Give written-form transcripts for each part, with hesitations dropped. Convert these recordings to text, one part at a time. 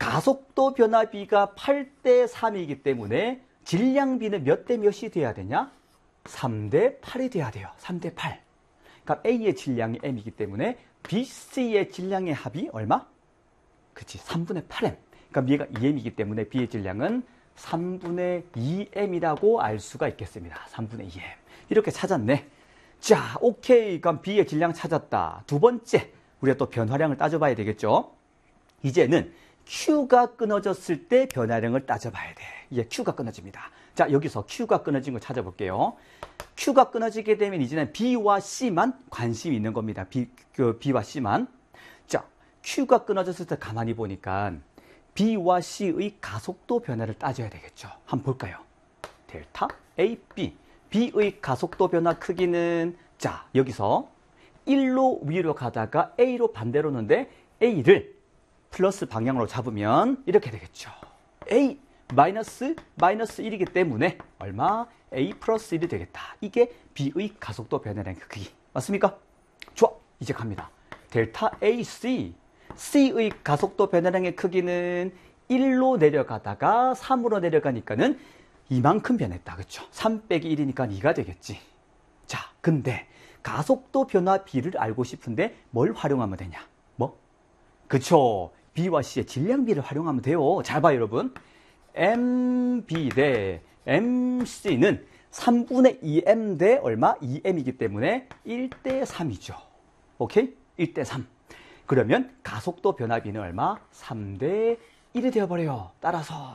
가속도 변화비가 8대 3이기 때문에 질량비는 몇 대 몇이 돼야 되냐? 3대 8이 돼야 돼요. 3대 8. 그러니까 A의 질량이 M이기 때문에 BC의 질량의 합이 얼마? 그치, 3분의 8M. 그러니까 얘가 2M이기 때문에 B의 질량은 3분의 2M이라고 알 수가 있겠습니다. 3분의 2M. 이렇게 찾았네. 자, 오케이. 그럼 B의 질량 찾았다. 두 번째, 우리가 또 변화량을 따져봐야 되겠죠. 이제는 Q가 끊어졌을 때 변화량을 따져봐야 돼. 이게 Q가 끊어집니다. 자, 여기서 Q가 끊어진 거 찾아볼게요. Q가 끊어지게 되면 이제는 B와 C만 관심이 있는 겁니다. B와 C만. 자, Q가 끊어졌을 때 가만히 보니까 B와 C의 가속도 변화를 따져야 되겠죠. 한번 볼까요? 델타 AB. B의 가속도 변화 크기는, 자, 여기서 1로 위로 가다가 A로 반대로 오는데 A를 플러스 방향으로 잡으면 이렇게 되겠죠. A 마이너스 1이기 때문에 얼마? A 플러스 1이 되겠다. 이게 B의 가속도 변화량 크기. 맞습니까? 좋아. 이제 갑니다. 델타 AC. C의 가속도 변화량의 크기는 1로 내려가다가 3으로 내려가니까는 이만큼 변했다. 그렇죠? 3 빼기 1이니까 2가 되겠지. 자, 근데 가속도 변화 B를 알고 싶은데 뭘 활용하면 되냐? 뭐? 그쵸. B와 C의 질량비를 활용하면 돼요. 잘 봐요, 여러분. MB 대 MC는 3분의 2M 대 얼마? 2M이기 때문에 1대 3이죠. 오케이? 1대 3. 그러면 가속도 변화비는 얼마? 3대 1이 되어버려요. 따라서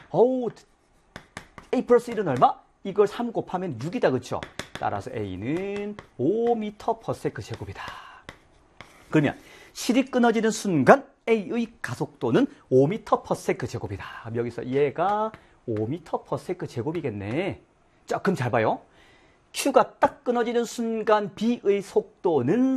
A 플러스 1은 얼마? 이걸 3 곱하면 6이다. 그쵸? 따라서 A는 5m/s 제곱이다. 그러면 실이 끊어지는 순간 A의 가속도는 5m/s 제곱이다. 여기서 얘가 5m/s 제곱이겠네. 자, 그럼 잘 봐요. Q가 딱 끊어지는 순간 B의 속도는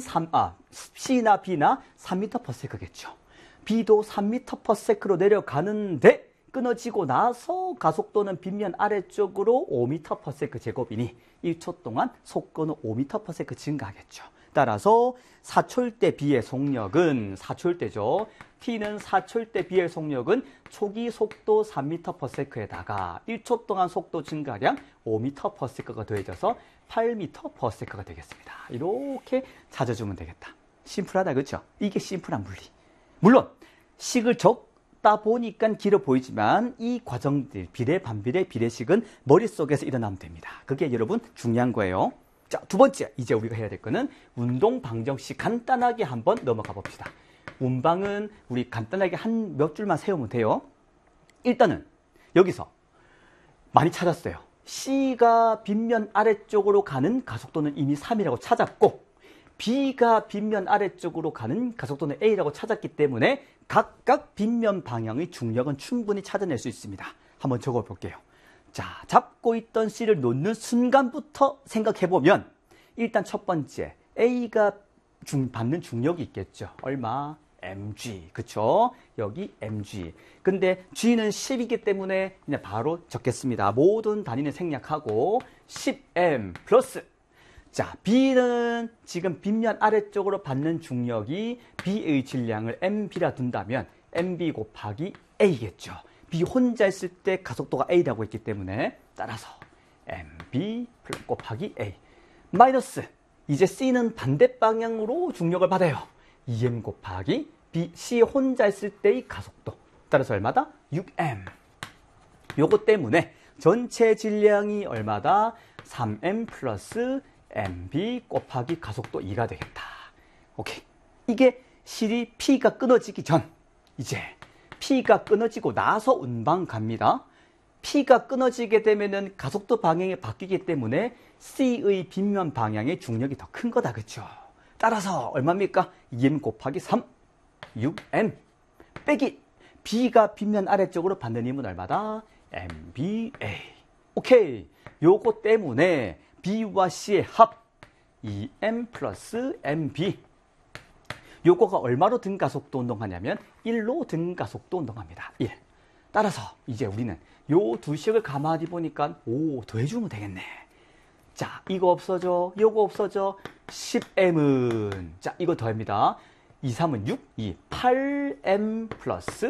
C나 B나 3m/s겠죠. B도 3m/s로 내려가는데 끊어지고 나서 가속도는 빗면 아래쪽으로 5m/s 제곱이니 1초 동안 속도는 5m/s 증가하겠죠. 따라서 4초일 때 B의 속력은 4초일 때죠. T는 4초일 때 B의 속력은 초기 속도 3m/s에다가 1초 동안 속도 증가량 5m/s가 더해져서 8m/s가 되겠습니다. 이렇게 찾아주면 되겠다. 심플하다, 그렇죠? 이게 심플한 물리. 물론 식을 적다 보니까 길어 보이지만 이 과정들, 비례, 반비례, 비례식은 머릿속에서 일어나면 됩니다. 그게 여러분 중요한 거예요. 자, 두 번째, 이제 우리가 해야 될 거는 운동 방정식 간단하게 한번 넘어가 봅시다. 운방은 우리 간단하게 한 몇 줄만 세우면 돼요. 일단은 여기서 많이 찾았어요. C가 빗면 아래쪽으로 가는 가속도는 이미 3이라고 찾았고 B가 빗면 아래쪽으로 가는 가속도는 A라고 찾았기 때문에 각각 빗면 방향의 중력은 충분히 찾아낼 수 있습니다. 한번 적어볼게요. 자, 잡고 있던 C를 놓는 순간부터 생각해보면 일단 첫 번째 A가 받는 중력이 있겠죠. 얼마? mg. 그쵸? 여기 mg. 근데 g는 10이기 때문에 그냥 바로 적겠습니다. 모든 단위는 생략하고 10m 플러스. 자, B는 지금 빗면 아래쪽으로 받는 중력이 B의 질량을 mb라 둔다면 mb 곱하기 a겠죠. B 혼자 있을 때 가속도가 a라고 했기 때문에 따라서 mb 곱하기 a 마이너스 이제 C는 반대 방향으로 중력을 받아요. 2m 곱하기 C 혼자 있을 때의 가속도. 따라서 얼마다? 6m. 요거 때문에 전체 질량이 얼마다? 3m 플러스 mb 곱하기 가속도 2가 되겠다. 오케이. 이게 실이 P가 끊어지기 전. 이제 P가 끊어지고 나서 운방 갑니다. P가 끊어지게 되면은 가속도 방향이 바뀌기 때문에 C의 빗면 방향의 중력이 더 큰 거다. 그렇죠? 따라서 얼마입니까? 2m 곱하기 3, 6m 빼기 B가 빗면 아래쪽으로 받는 힘은 얼마다? MBA. 오케이. 요거 때문에 B와 C의 합 2m 플러스 MB. 요거가 얼마로 등가속도 운동하냐면 1로 등가속도 운동합니다. 1. 따라서 이제 우리는 요 두 식을 가만히 보니까 더해주면 되겠네. 자, 이거 없어져, 요거 없어져. 10m은 자, 이거 더합니다. 2, 3은 6, 2, 8m 플러스